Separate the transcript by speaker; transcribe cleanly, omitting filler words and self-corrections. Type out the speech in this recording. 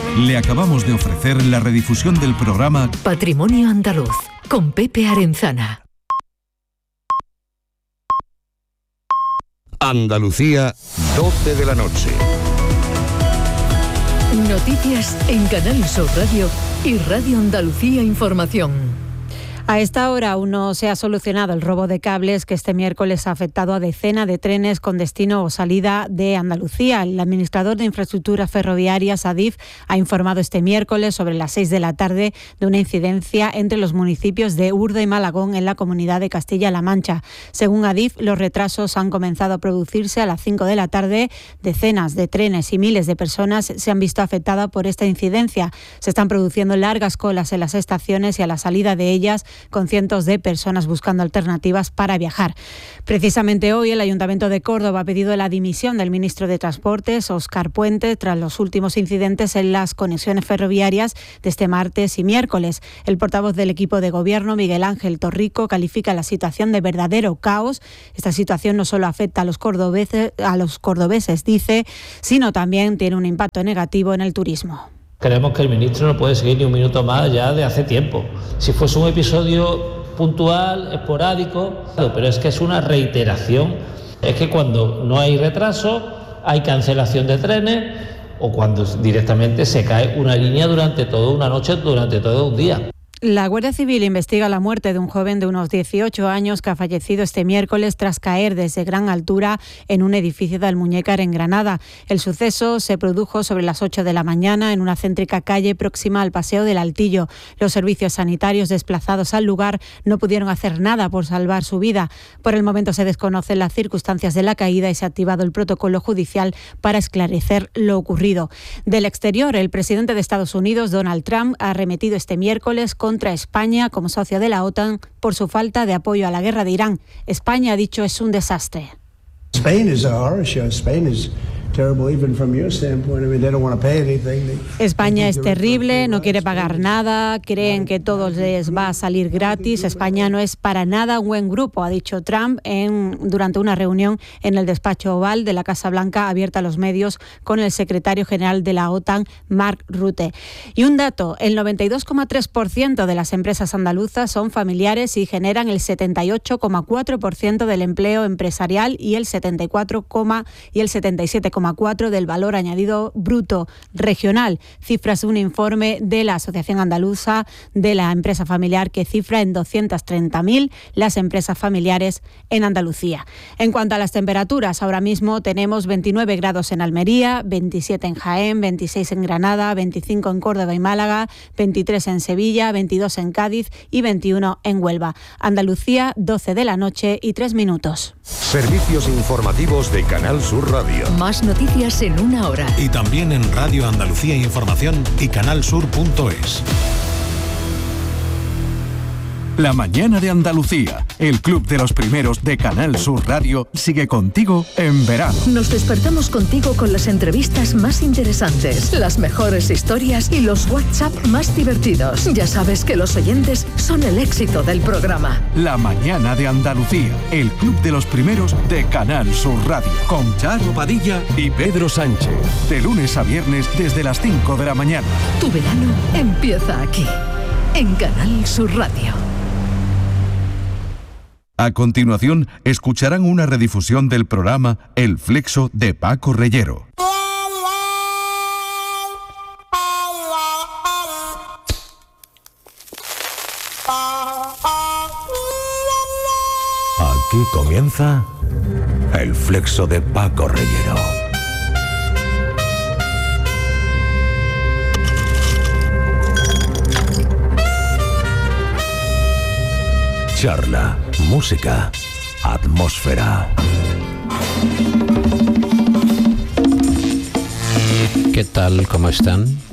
Speaker 1: Le acabamos de ofrecer la redifusión del programa
Speaker 2: Patrimonio Andaluz, con Pepe Arenzana.
Speaker 3: Andalucía, 12 de la noche.
Speaker 2: Noticias en Canal Sur Radio y Radio Andalucía Información.
Speaker 4: A esta hora aún no se ha solucionado el robo de cables que este miércoles ha afectado a decenas de trenes con destino o salida de Andalucía. El administrador de infraestructuras ferroviarias, Adif, ha informado este miércoles sobre las 6 de la tarde de una incidencia entre los municipios de Urda y Malagón en la comunidad de Castilla-La Mancha. Según Adif, los retrasos han comenzado a producirse a las 5 de la tarde. Decenas de trenes y miles de personas se han visto afectadas por esta incidencia. Se están produciendo largas colas en las estaciones y a la salida de ellas, con cientos de personas buscando alternativas para viajar. Precisamente hoy el Ayuntamiento de Córdoba ha pedido la dimisión del ministro de Transportes, Óscar Puente, tras los últimos incidentes en las conexiones ferroviarias de este martes y miércoles. El portavoz del equipo de gobierno, Miguel Ángel Torrico, califica la situación de verdadero caos. Esta situación no solo afecta a los cordobeses, dice, sino también tiene un impacto negativo en el turismo.
Speaker 5: Creemos que el ministro no puede seguir ni un minuto más ya de hace tiempo. Si fuese un episodio puntual, esporádico, pero es que es una reiteración. Es que cuando no hay retraso, hay cancelación de trenes o cuando directamente se cae una línea durante toda una noche, durante todo un día.
Speaker 4: La Guardia Civil investiga la muerte de un joven de unos 18 años que ha fallecido este miércoles tras caer desde gran altura en un edificio de Almuñécar, en Granada. El suceso se produjo sobre las 8 de la mañana en una céntrica calle próxima al Paseo del Altillo. Los servicios sanitarios desplazados al lugar no pudieron hacer nada por salvar su vida. Por el momento se desconocen las circunstancias de la caída y se ha activado el protocolo judicial para esclarecer lo ocurrido. Del exterior, el presidente de Estados Unidos, Donald Trump, ha arremetido este miércoles contra España como socio de la OTAN por su falta de apoyo a la guerra de Irán. España, ha dicho, es un desastre. España es terrible, no quiere pagar nada, creen que todo les va a salir gratis. España no es para nada un buen grupo, ha dicho Trump durante una reunión en el despacho Oval de la Casa Blanca abierta a los medios con el secretario general de la OTAN, Mark Rutte. Y un dato, el 92,3% de las empresas andaluzas son familiares y generan el 78,4% del empleo empresarial y el 77,4% del valor añadido bruto regional. Cifras de un informe de la Asociación Andaluza de la Empresa Familiar que cifra en 230.000 las empresas familiares en Andalucía. En cuanto a las temperaturas, ahora mismo tenemos 29 grados en Almería, 27 en Jaén, 26 en Granada, 25 en Córdoba y Málaga, 23 en Sevilla, 22 en Cádiz y 21 en Huelva. Andalucía, 12 de la noche y 3 minutos.
Speaker 3: Servicios informativos de Canal Sur Radio.
Speaker 2: Más noticias en una hora.
Speaker 1: y también en Radio Andalucía Información y canalsur.es. La mañana de Andalucía, el club de los primeros de Canal Sur Radio, sigue contigo en verano.
Speaker 2: Nos despertamos contigo con las entrevistas más interesantes, las mejores historias y los WhatsApp más divertidos. Ya sabes que los oyentes son el éxito del programa.
Speaker 1: La mañana de Andalucía, el club de los primeros de Canal Sur Radio, con Charo Padilla y Pedro Sánchez. De lunes a viernes desde las 5 de la mañana.
Speaker 2: Tu verano empieza aquí, en Canal Sur Radio.
Speaker 1: A continuación, escucharán una redifusión del programa El Flexo de Paco Reyero.
Speaker 3: Aquí comienza El Flexo de Paco Reyero. Charla, música, atmósfera.
Speaker 6: ¿Qué tal? ¿Cómo están?